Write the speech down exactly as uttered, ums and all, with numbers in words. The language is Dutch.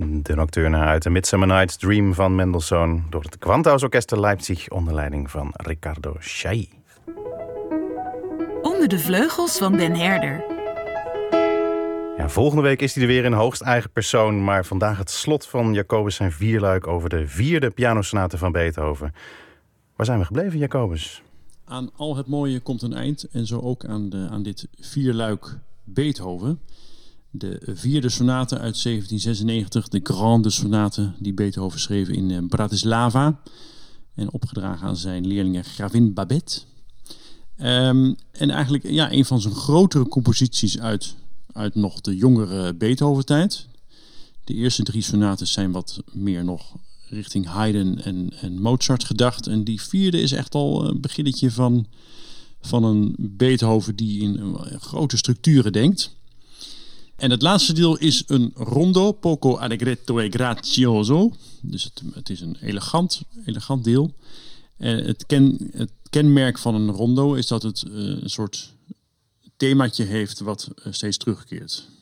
De nocturne uit de Midsummer Night's Dream van Mendelssohn door het Gewandhaus Orchester Leipzig onder leiding van Riccardo Chailly. Onder de vleugels van Den Herder. Ja, volgende week is hij er weer in hoogst eigen persoon, maar vandaag het slot van Jacobus zijn vierluik over de vierde pianosonate van Beethoven. Waar zijn we gebleven, Jacobus? Aan al het mooie komt een eind en zo ook aan, de, aan dit vierluik Beethoven. De vierde sonate uit zeventien zesennegentig, de grande sonate die Beethoven schreef in Bratislava en opgedragen aan zijn leerlinge gravin Babette. Um, en eigenlijk ja, een van zijn grotere composities uit, uit nog de jongere Beethoven-tijd. De eerste drie sonates zijn wat meer nog richting Haydn en, en Mozart gedacht. En die vierde is echt al een beginnetje van, van een Beethoven die in grote structuren denkt. En het laatste deel is een rondo, poco allegretto e grazioso. Dus het, het is een elegant, elegant deel. En het, ken, het kenmerk van een rondo is dat het uh, een soort themaatje heeft wat uh, steeds terugkeert.